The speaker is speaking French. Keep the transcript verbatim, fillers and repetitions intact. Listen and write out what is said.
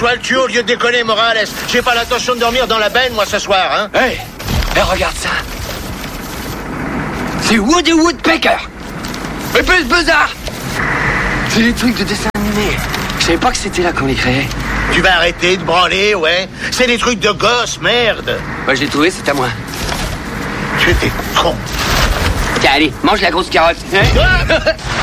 toi le cul au lieu de déconner, Morales. J'ai pas l'intention de dormir dans la benne, moi, ce soir, hein. Hey, hey, regarde ça. C'est Woody Woodpecker. Et plus Buzzard. C'est des trucs de dessin animé. Je savais pas que c'était là qu'on les créait. Tu vas arrêter de branler, ouais. C'est des trucs de gosse, merde. Moi, je l'ai trouvé, c'est à moi. Tu étais con. Tiens, allez, mange la grosse carotte. Hein.